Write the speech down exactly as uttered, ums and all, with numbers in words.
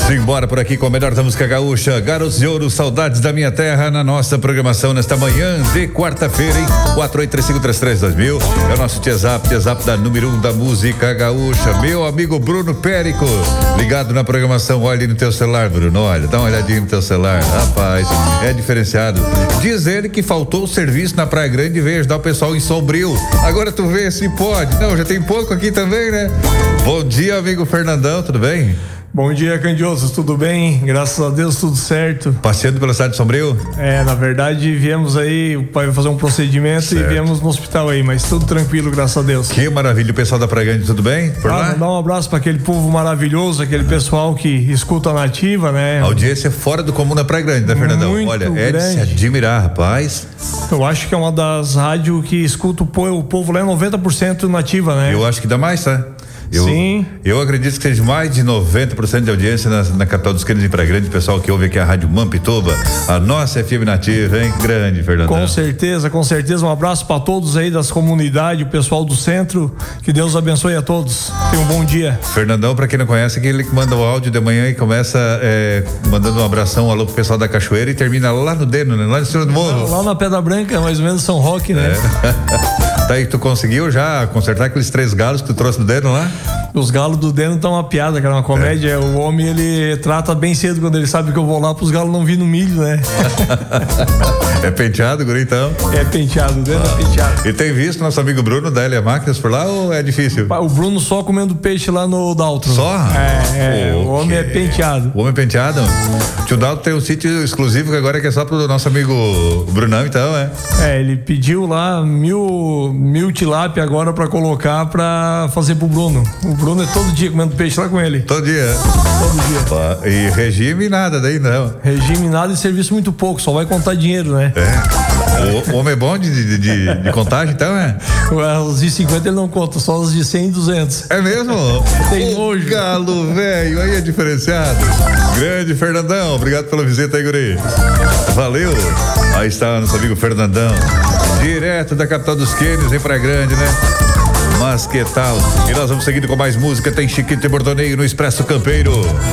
Simbora por aqui com a melhor da música gaúcha, Garotos de Ouro, Saudades da Minha Terra, na nossa programação nesta manhã de quarta-feira, hein? quatro oito três cinco três três dois mil é o nosso T-Zap, T-Zap da número um da música gaúcha. Meu amigo Bruno Périco, ligado na programação. Olha no teu celular, Bruno, olha, dá uma olhadinha no teu celular, rapaz, é diferenciado. Diz ele que faltou serviço na Praia Grande e veio ajudar o pessoal em Sombrio. Agora tu vê se pode. Não, já tem pouco aqui também, né? Bom dia, amigo Fernandão, tudo bem? Bom dia, Candioso, tudo bem? Graças a Deus, tudo certo. Passeando pela cidade de Sombrio? É, na verdade, viemos aí, o pai vai fazer um procedimento certo. E viemos no hospital aí, mas tudo tranquilo, graças a Deus. Que maravilha, o pessoal da Praia Grande, tudo bem? Por ah, lá? Mandar um abraço para aquele povo maravilhoso, aquele pessoal que escuta a nativa, né? A audiência é fora do comum da Praia Grande, né, Fernandão? Muito Olha, grande. É de se admirar, rapaz. Eu acho que é uma das rádios que escuta o povo, o povo lá é noventa por cento nativa, né? Eu acho que dá mais, tá? Eu, Sim. Eu acredito que seja mais de noventa por cento de audiência na, na capital dos Caninos em Praia Grande, pessoal que ouve aqui a Rádio Mampituba, a nossa F M nativa, hein? Grande, Fernandão. Com certeza, com certeza. Um abraço para todos aí das comunidades, o pessoal do centro. Que Deus abençoe a todos. Tenham um bom dia. Fernandão, para quem não conhece, é aquele que manda o áudio de manhã e começa é, mandando um abração, um alô pro pessoal da Cachoeira e termina lá no Deno, né? Lá em cima do morro. Lá, lá na Pedra Branca, mais ou menos São Roque, né? É. Tá aí, tu conseguiu já consertar aqueles três galos que tu trouxe do Deno lá? Os galos do Deno estão uma piada, cara, uma comédia. É. O homem, ele trata bem cedo quando ele sabe que eu vou lá pros galos não vir no milho, né? É penteado, guri, então? É penteado, o Deno ah. é penteado. E tem visto nosso amigo Bruno da Elia Máquinas por lá ou é difícil? O Bruno só comendo peixe lá no Daltro. Só? É, é o, o homem é penteado. O homem é penteado? O tio Daltro tem um sítio exclusivo que agora é que é só pro nosso amigo Brunão, então, é? É, ele pediu lá mil, mil tilápia agora pra colocar pra fazer pro Bruno. O Bruno é todo dia comendo peixe lá com ele. Todo dia? Todo dia. Pá, e regime nada daí, não? Regime nada e serviço muito pouco, só vai contar dinheiro, né? É. O, o homem é bom de, de, de, de contagem, então, é? Os de cinquenta ele não conta, só os de cem e duzentos. É mesmo? Tem nojo. Galo, velho, aí é diferenciado. Grande Fernandão, obrigado pela visita aí, guri. Valeu. Aí está nosso amigo Fernandão, direto da capital dos Quênios, em Praia Grande, né? Mas que tal? E nós vamos seguindo com mais música. Tem Chiquito e Bordoneio no Expresso Campeiro.